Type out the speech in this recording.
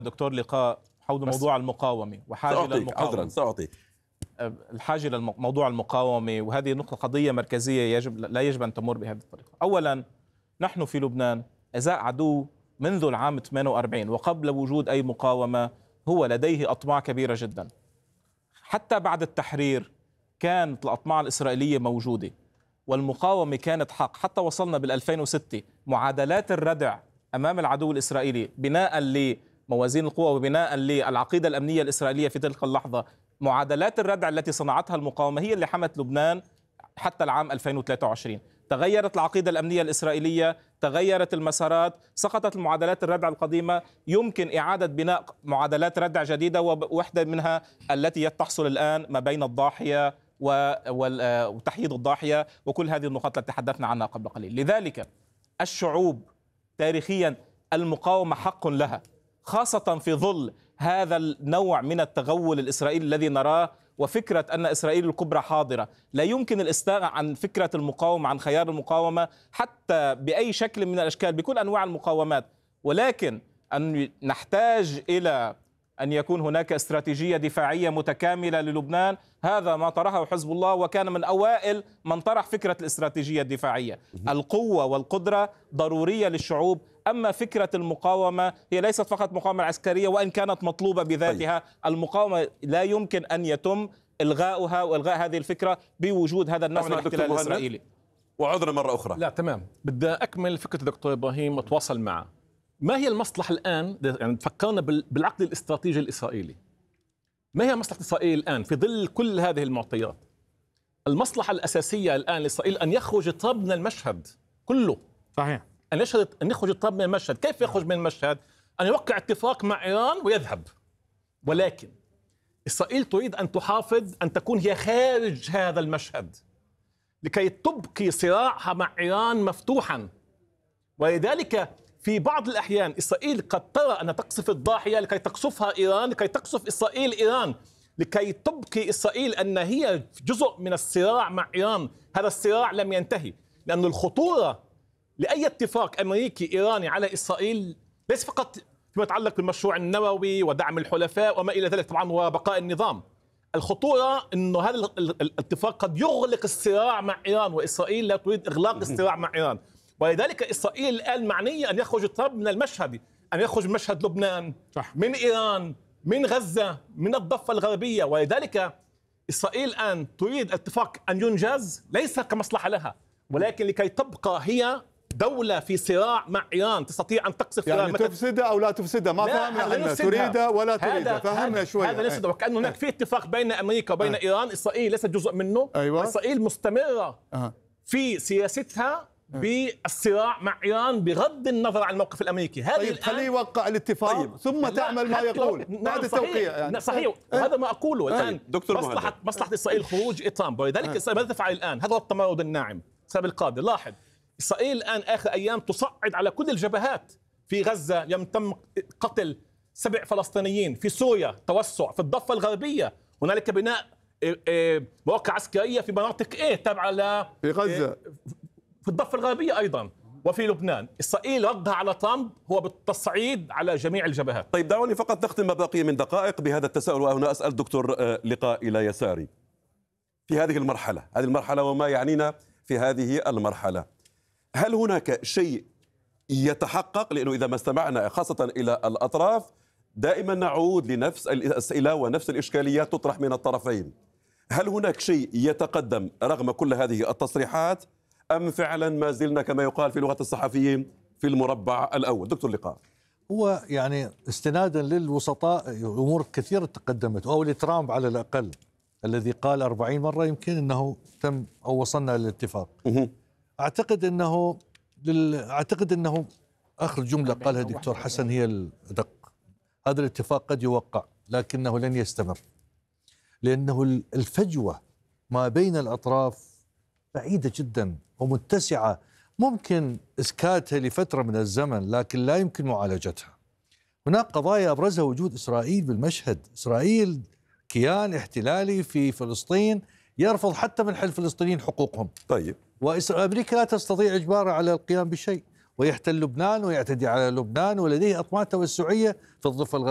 دكتور لقاء حول موضوع المقاومة وحاجة للمقاومة. سأعطيك الحاجة لموضوع المقاومة، وهذه نقطة قضية مركزية لا يجب أن تمر بهذه الطريقة. أولا، نحن في لبنان إزاء عدو منذ العام 48 وقبل وجود أي مقاومة هو لديه أطماع كبيرة جدا. حتى بعد التحرير كانت الأطماع الإسرائيلية موجودة والمقاومة كانت حق، حتى وصلنا بال2006 معادلات الردع أمام العدو الإسرائيلي بناء لموازين القوى وبناء للعقيدة الأمنية الإسرائيلية في تلك اللحظة. معادلات الردع التي صنعتها المقاومة هي اللي حمت لبنان حتى العام 2023. تغيرت العقيدة الأمنية الإسرائيلية، تغيرت المسارات، سقطت المعادلات الردع القديمة، يمكن إعادة بناء معادلات ردع جديدة، وواحدة منها التي تحصل الآن ما بين الضاحية وتحييد الضاحية وكل هذه النقاط التي تحدثنا عنها قبل قليل. لذلك الشعوب تاريخيا المقاومة حق لها، خاصة في ظل هذا النوع من التغول الإسرائيلي الذي نراه، وفكرة أن إسرائيل الكبرى حاضرة. لا يمكن الاستغناء عن فكرة المقاومة، عن خيار المقاومة حتى بأي شكل من الأشكال بكل أنواع المقاومات، ولكن أن نحتاج إلى أن يكون هناك استراتيجية دفاعية متكاملة للبنان. هذا ما طرحه حزب الله، وكان من أوائل من طرح فكرة الاستراتيجية الدفاعية. القوة والقدرة ضرورية للشعوب، أما فكرة المقاومة هي ليست فقط مقاومة عسكرية وإن كانت مطلوبة بذاتها. المقاومة لا يمكن أن يتم إلغاؤها وإلغاء هذه الفكرة بوجود هذا النوع من الاحتلال الإسرائيلي. وعذرا مرة أخرى. لا تمام، بدي أكمل فكرة دكتور إبراهيم وتواصل معه. ما هي المصلحة الآن؟ يعني فكرنا بالعقد الاستراتيجي الإسرائيلي. ما هي مصلحة إسرائيل الآن في ظل كل هذه المعطيات؟ المصلحة الأساسية الآن لإسرائيل أن يخرج ترامب من المشهد كله. صحيح. أن يخرج ترامب من المشهد. كيف يخرج من المشهد؟ أن يوقع اتفاق مع إيران ويذهب. ولكن إسرائيل تريد أن تحافظ أن تكون هي خارج هذا المشهد لكي تبقي صراعها مع إيران مفتوحا. ولذلك في بعض الأحيان إسرائيل قد ترى أن تقصف الضاحية لكي تقصفها إيران، لكي تقصف إسرائيل إيران، لكي تبقي إسرائيل أن هي جزء من الصراع مع إيران. هذا الصراع لم ينتهي، لأن الخطورة لأي اتفاق أمريكي إيراني على إسرائيل ليس فقط فيما يتعلق بالمشروع النووي ودعم الحلفاء وما إلى ذلك طبعا وبقاء النظام. الخطورة أنه هذا الاتفاق قد يغلق الصراع مع إيران، وإسرائيل لا تريد إغلاق الصراع مع إيران. ولذلك إسرائيل الآن معنية أن يخرج ترامب من المشهد، أن يخرج من مشهد لبنان، من إيران، من غزة، من الضفة الغربية. ولذلك إسرائيل الآن تريد اتفاق أن ينجز ليس كمصلحة لها، ولكن لكي تبقى هي دولة في صراع مع إيران تستطيع أن تقصف يعني إيران. تفسدها أو لا تفسدها، ما فهمنا تريدها ولا تريدها، فهمنا شوي. هذا ليس، وكأنه هناك في اتفاق بين أمريكا وبين إيران، إسرائيل ليست جزء منه. أيوة. إسرائيل مستمرة في سياستها بالصراع مع إيران بغض النظر عن الموقف الأمريكي. طيب خليه يوقع الاتفاق ثم تعمل ما يقول بعد التوقيع. يعني صحيح. وهذا ما أقوله الآن. دكتور مصلحة إسرائيل خروج ترامب، ولذلك إسرائيل ماذا تفعل الآن؟ هذا هو التمرد الناعم السبب القادم. لاحظ إسرائيل الآن آخر أيام تصعد على كل الجبهات. في غزة تم قتل 7 فلسطينيين، في سوريا توسع، في الضفة الغربية هنالك بناء مواقع عسكرية في مناطق تابعة في غزة، في الضفة الغربية أيضا، وفي لبنان. إسرائيل ردها على ترامب هو بالتصعيد على جميع الجبهات. طيب دعوني فقط نختم ما بقي من دقائق بهذا التساؤل، وهنا أسأل دكتور لقاء إلى يساري. في هذه المرحلة وما يعنينا في هذه المرحلة، هل هناك شيء يتحقق؟ لأنه إذا ما استمعنا خاصة إلى الأطراف دائما نعود لنفس الأسئلة ونفس الإشكاليات تطرح من الطرفين. هل هناك شيء يتقدم رغم كل هذه التصريحات، أم فعلا ما زلنا كما يقال في لغة الصحفيين في المربع الأول؟ دكتور لقاء. هو يعني استنادا للوسطاء أمور كثيرة تقدمت، أو لترامب على الأقل الذي قال 40 مرة يمكن أنه تم أو وصلنا للاتفاق. أعتقد أنه آخر جملة قالها دكتور حسن هي الأدق. هذا الاتفاق قد يوقع لكنه لن يستمر، لأنه الفجوة ما بين الأطراف بعيدة جدا ومتسعة، ممكن إسكاتها لفترة من الزمن لكن لا يمكن معالجتها. هناك قضايا أبرزها وجود إسرائيل بالمشهد. إسرائيل كيان احتلالي في فلسطين يرفض حتى منح الفلسطينيين حقوقهم. طيب، وأمريكا لا تستطيع إجباره على القيام بشيء، ويحتل لبنان ويعتدي على لبنان، ولديه أطماع توسعية في الضفة الغربية.